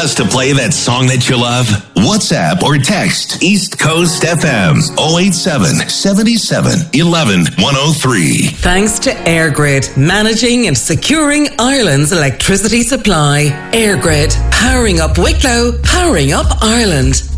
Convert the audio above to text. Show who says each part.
Speaker 1: us to play that song that you love? WhatsApp or text East Coast FM 087 77 11 103.
Speaker 2: Thanks to EirGrid, managing and securing Ireland's electricity supply. EirGrid, powering up Wicklow, powering up Ireland.